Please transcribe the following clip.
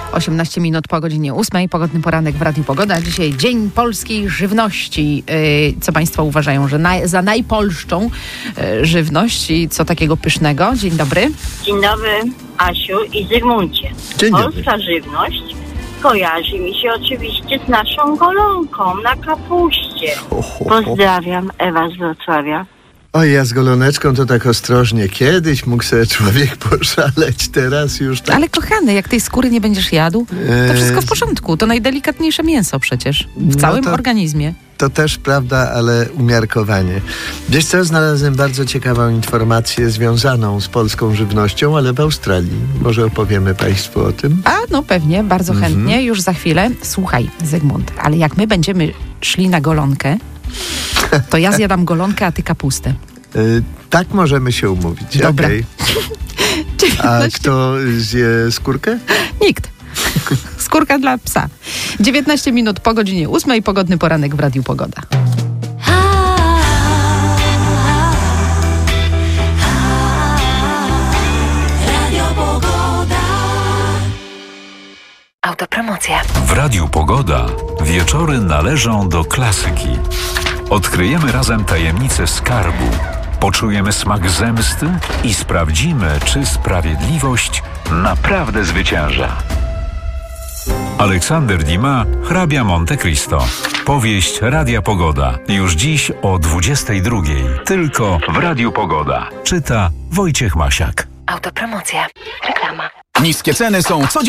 18 minut po godzinie 8. Pogodny poranek w Radiu Pogoda. Dzisiaj Dzień Polskiej Żywności. Co Państwo uważają, że za najpolszczą żywność i co takiego pysznego? Dzień dobry. Dzień dobry, Asiu i Zygmuncie. Dzień dobry. Polska żywność kojarzy mi się oczywiście z naszą golonką na kapuście. Pozdrawiam, Ewa z Wrocławia. Oj, ja z goloneczką to tak ostrożnie. Kiedyś mógł sobie człowiek poszaleć, teraz już tak. Ale kochany, jak tej skóry nie będziesz jadł, to wszystko w porządku. To najdelikatniejsze mięso przecież w całym organizmie. To też prawda, ale umiarkowanie. Wiesz co, znalazłem bardzo ciekawą informację związaną z polską żywnością, ale w Australii. Może opowiemy Państwu o tym? A, no pewnie, bardzo chętnie, już za chwilę. Słuchaj, Zygmunt, ale jak my będziemy szli na golonkę, to ja zjadam golonkę, a ty kapustę. Tak możemy się umówić. Dobra. Okay. A kto zje skórkę? Nikt. Skórka dla psa. 19 minut po godzinie 8. Pogodny poranek w Radiu Pogoda. Autopromocja. W Radiu Pogoda wieczory należą do klasyki. Odkryjemy razem tajemnicę skarbu, poczujemy smak zemsty i sprawdzimy, czy sprawiedliwość naprawdę zwycięża. Aleksander Dumas, Hrabia Monte Cristo. Powieść Radia Pogoda. Już dziś o 22:00. Tylko w Radiu Pogoda. Czyta Wojciech Masiak. Autopromocja. Reklama. Niskie ceny są codziennie.